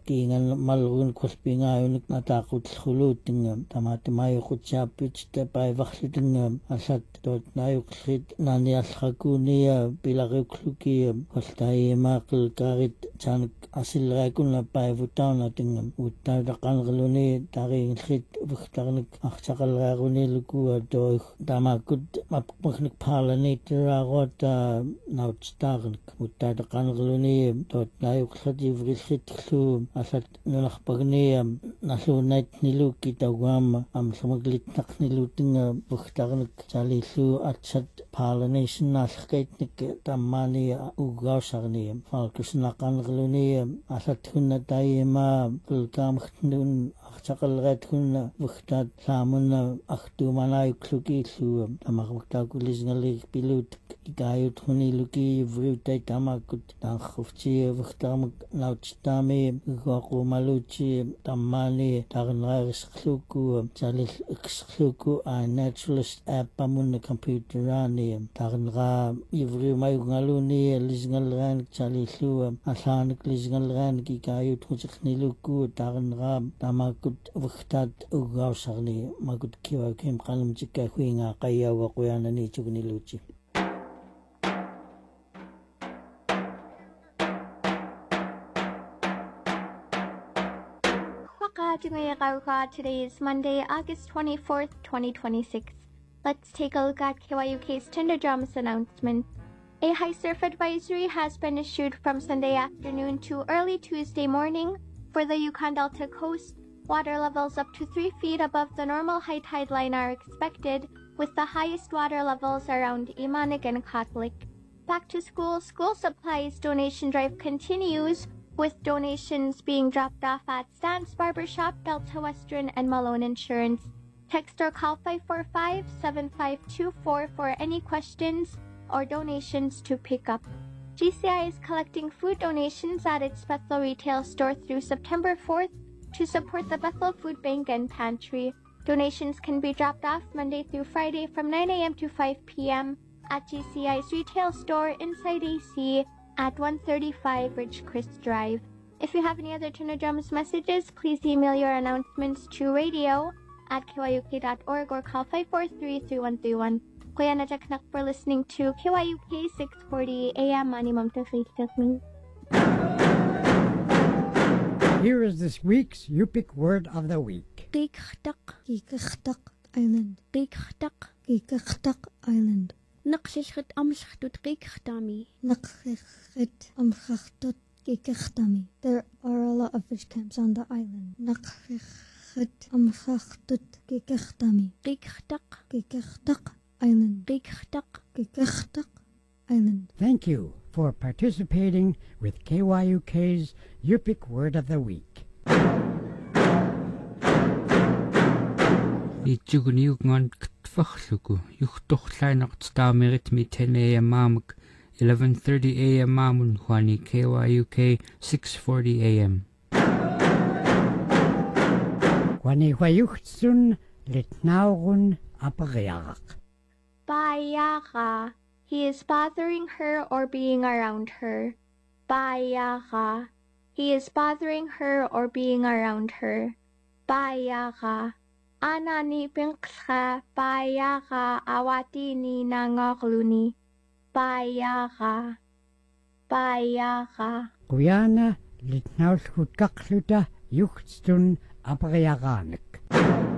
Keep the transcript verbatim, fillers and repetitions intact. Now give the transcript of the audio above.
kiingan malrun kuspingaayunik nataaqutlluutinnga tamaatimaayuqutsaappiit tapaivarlutinga asat tootnaayuqlit naaniallrakuunia pilariuqluki koltaiimaaqil kaarit taanik asilleraakuna paivutauna tinga uttaataqanrluni tariingillit uvigtarnik artaqalraaruniilukua toih tamaakut mapmaknik paalaniittiraaruata nautstaarnik uttaataqanrluni tootnaayuqlatiivrillitllu asat nunarpagnia nalluunait niluukki taugaama amlamaglitnaqniluutinga uvigtarnik talillu atsat paalaniisinnaallakaitnik tammaani ugausarni falkusnaqanrluni asat hunna taiimaa pilkaamagtnun artaqalreat hunna vugtaat saamunna artuumanaayuqlukiillu tamarvugtaakulisngalir piluut ikaayut huniluki vriutai tamakut taarrufti vugtaramak nautstaami iguaqumaluuti tammaani tarinraarisqluuku talil iqsqluuku a naturalist appamunna computeraani tarinraa ivriumayungaluuni lisngalraanik talillu allaanik lisngalraanik ikaayut hutiqniluku tarinraa tamakut vugtaat ugausarni makut kiwakim qalumtikka huinga qayyaawa quyaanani tugniluuti Today is Monday, August twenty-fourth, twenty twenty-six. Let's take a look at K Y U K's Tinder Drums announcement. A high surf advisory has been issued from Sunday afternoon to early Tuesday morning for the Yukon Delta coast. Water levels up to three feet above the normal high tide line are expected, with the highest water levels around Imanik and Kotlik. Back to school, school supplies donation drive continues, with donations being dropped off at Stan's Barbershop, Delta Western, and Malone Insurance. Text or call five four five, seven five two four for any questions or donations to pick up. G C I is collecting food donations at its Bethel retail store through September fourth to support the Bethel Food Bank and Pantry. Donations can be dropped off Monday through Friday from nine a.m. to five p.m. at G C I's retail store inside A C at one thirty-five Ridgecrest Drive. If you have any other Tinder Drums messages, please email your announcements to radio at K Y U K dot org or call five four three, three one three one. Kuya na Jacknak for listening to K Y U K six forty A M Mani Mamta Faith. Here is this week's Yupik word of the week. Geekchtak, Geekchtak Island. Geekchtak, Geekchtak Island. Naqshishit amshtut geektami. Naqshishit amshtut geektami. There are a lot of fish camps on the island. Naqshishit amshtut geektami. Geekchtak, Geekchtak Island. Geekchtak, Geekchtak Island. Thank you for participating with K Y U K's Yupik Word of the Week. Itchugniugngan ktfahluku yuhtohlainaqtstaamerit mi ten a.m. mamuk eleven thirty a.m. mamun huani K Y U K six forty a.m. Huani huayuchtsun litnaurun apariak. Bayaga. He is bothering her or being around her. Bayaga. He is bothering her or being around her. Bayaga. Ana ni pinksha bayaga awati ni nangokluni. Bayaga. Bayaga. Guyana litnaulhut kakluta yuchtstun apariaganik.